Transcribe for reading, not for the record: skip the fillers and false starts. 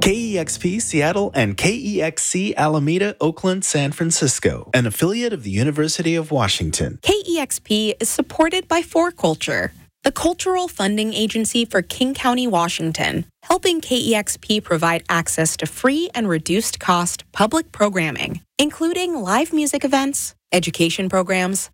KEXP Seattle and KEXC Alameda, Oakland, San Francisco, an affiliate of the University of Washington. KEXP is supported by 4Culture, the cultural funding agency for King County, Washington, helping KEXP provide access to free and reduced cost public programming, including live music events, education programs,